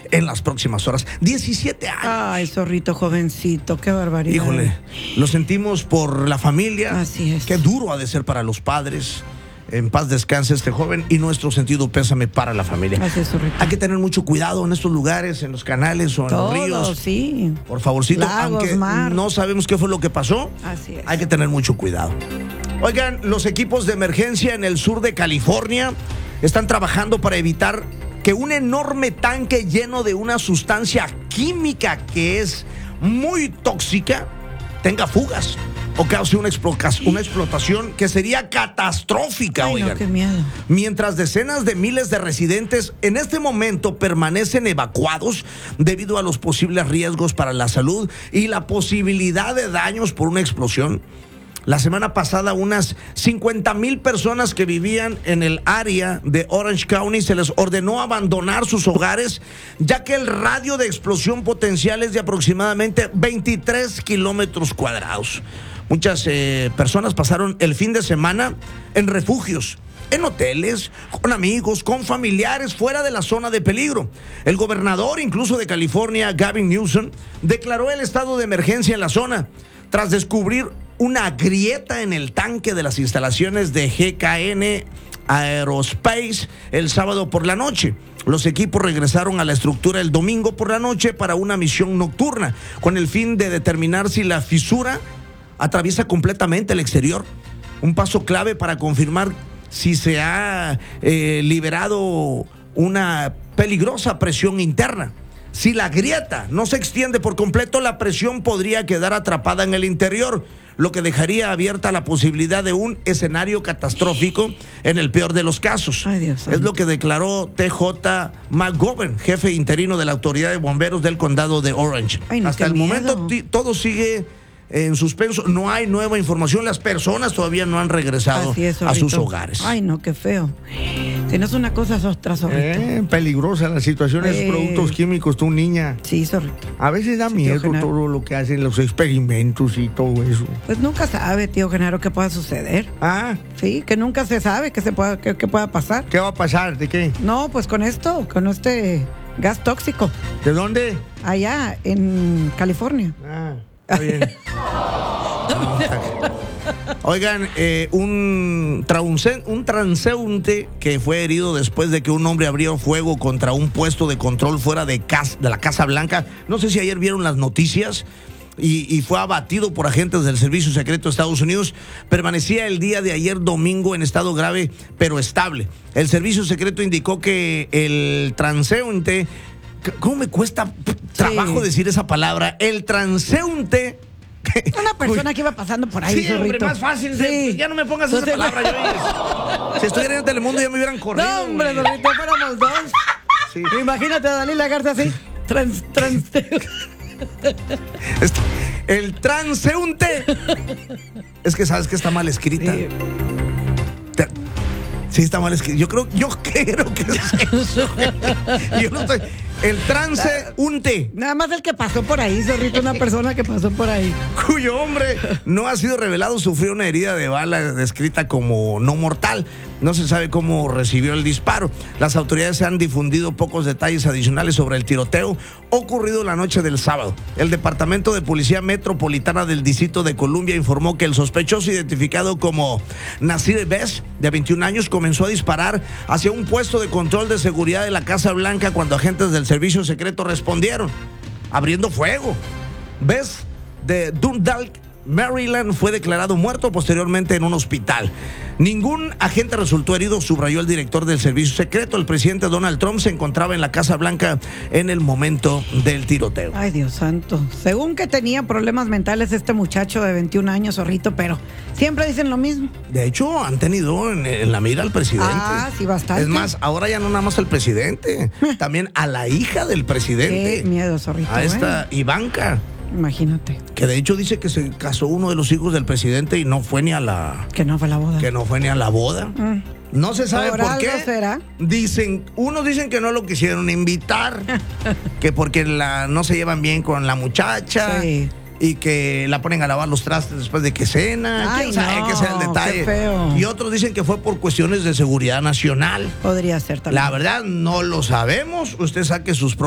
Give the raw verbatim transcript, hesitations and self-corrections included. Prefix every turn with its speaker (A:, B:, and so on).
A: en las próximas horas. diecisiete años.
B: Ay, zorrito jovencito, qué barbaridad.
A: Híjole, lo sentimos por la familia.
B: Así es.
A: Qué duro ha de ser para los padres. En paz descanse este joven y nuestro sentido pésame para la familia.
B: Así es, zorrito.
A: Hay que tener mucho cuidado en estos lugares, en los canales o en
B: Todo,
A: los ríos.
B: sí.
A: Por favorcito,
B: Lagos,
A: aunque
B: mar.
A: no sabemos qué fue lo que pasó,
B: Así es.
A: hay que tener mucho cuidado. Oigan, los equipos de emergencia en el sur de California están trabajando para evitar que un enorme tanque lleno de una sustancia química que es muy tóxica tenga fugas o cause una, una explotación que sería catastrófica.
B: Ay,
A: oigan.
B: no, qué miedo.
A: Mientras decenas de miles de residentes en este momento permanecen evacuados debido a los posibles riesgos para la salud y la posibilidad de daños por una explosión. La semana pasada, unas cincuenta mil personas que vivían en el área de Orange County se les ordenó abandonar sus hogares, ya que el radio de explosión potencial es de aproximadamente veintitrés kilómetros cuadrados. Muchas eh, personas pasaron el fin de semana en refugios, en hoteles, con amigos, con familiares, fuera de la zona de peligro. El gobernador, incluso de California, Gavin Newsom, declaró el estado de emergencia en la zona, tras descubrir una grieta en el tanque de las instalaciones de G K N Aerospace el sábado por la noche. Los equipos regresaron a la estructura el domingo por la noche para una misión nocturna, con el fin de determinar si la fisura atraviesa completamente el exterior. Un paso clave para confirmar si se ha eh, liberado una peligrosa presión interna. Si la grieta no se extiende por completo, la presión podría quedar atrapada en el interior, lo que dejaría abierta la posibilidad de un escenario catastrófico en el peor de los casos.
B: Ay, Dios,
A: es lo que declaró T J McGovern, jefe interino de la Autoridad de Bomberos del Condado de Orange.
B: Ay, no,
A: Hasta el
B: qué
A: momento
B: miedo.
A: t- todo sigue en suspenso, no hay nueva información, las personas todavía no han regresado
B: Así es,
A: a sus
B: zorrito.
A: hogares.
B: Ay, no, qué feo. Si no es una cosa, es otra, zorrito.
C: Eh, peligrosa la situación de esos
B: Eh.
C: productos químicos, tú niña.
B: Sí, zorrito.
C: A veces da
B: Sí,
C: miedo
B: tío Genaro.
C: todo lo que hacen los experimentos y todo eso.
B: Pues nunca sabe, tío Genaro, qué pueda suceder.
C: Ah,
B: Sí, que nunca se sabe qué se pueda, qué, qué pueda pasar.
C: ¿qué va a pasar? ¿De qué?
B: No, pues con esto, con este gas tóxico,
C: ¿De dónde?
B: allá en California.
C: Ah, está bien.
A: Oigan, eh, un, trance, un transeúnte que fue herido después de que un hombre abrió fuego contra un puesto de control fuera de, casa, de la Casa Blanca. No sé si ayer vieron las noticias. Y, y fue abatido por agentes del Servicio Secreto de Estados Unidos. Permanecía el día de ayer domingo en estado grave, pero estable. El Servicio Secreto indicó que el transeúnte, ¿cómo me cuesta trabajo
B: Sí.
A: decir esa palabra? El transeúnte.
B: Una persona que iba pasando por ahí,
A: Sí, hombre,
B: zorrito.
A: más fácil.
B: Sí.
A: Ya no me pongas esa
B: Entonces-
A: palabra, yo. Si estuviera en Telemundo ya me hubieran corrido.
B: No, hombre,
A: güey.
B: zorrito, fuéramos dos.
A: Sí.
B: Imagínate a Dalila Garza así. Trans, trans.
A: Este, el transeúnte. Es que sabes que está mal escrita.
B: Sí.
A: Te- Sí, está mal escrita. Yo creo, yo creo que es eso. Yo no estoy. El transeúnte,
B: Nada más el que pasó por ahí, zorrito, una persona que pasó por ahí.
A: cuyo hombre no ha sido revelado, sufrió una herida de bala descrita como no mortal. No se sabe cómo recibió el disparo. Las autoridades han difundido pocos detalles adicionales sobre el tiroteo ocurrido la noche del sábado. El Departamento de Policía Metropolitana del Distrito de Columbia informó que el sospechoso, identificado como Nasir Bess, de veintiún años, comenzó a disparar hacia un puesto de control de seguridad de la Casa Blanca cuando agentes del Servicio Secreto respondieron, abriendo fuego. Bess, de Dundalk, Maryland, fue declarado muerto posteriormente en un hospital. Ningún agente resultó herido, subrayó el director del Servicio Secreto. El presidente Donald Trump se encontraba en la Casa Blanca en el momento del tiroteo.
B: Ay, Dios santo. Según que tenía problemas mentales este muchacho de veintiún años, zorrito, pero siempre dicen lo mismo.
A: De hecho, han tenido en, en la mira al presidente.
B: Ah, sí, bastante.
A: Es más, ahora ya no nada más al presidente, también a la hija del presidente.
B: Qué miedo, zorrito.
A: A esta
B: ¿eh?
A: Ivanka,
B: Imagínate.
A: que de hecho dice que se casó uno de los hijos del presidente y no fue ni a la...
B: Que no fue la boda.
A: que no fue ni a la boda.
B: Mm.
A: No se sabe
B: Por
A: por,
B: algo
A: qué.
B: será.
A: Dicen, unos dicen que no lo quisieron invitar, que porque la, no se llevan bien con la muchacha.
B: Sí.
A: Y que la ponen a lavar los trastes después de que cena.
B: Ay,
A: ¿Quién sabe
B: no,
A: qué sea el
B: qué
A: detalle?
B: feo.
A: Y otros dicen que fue por cuestiones de seguridad nacional.
B: Podría ser también.
A: La verdad, no lo sabemos. Usted saque sus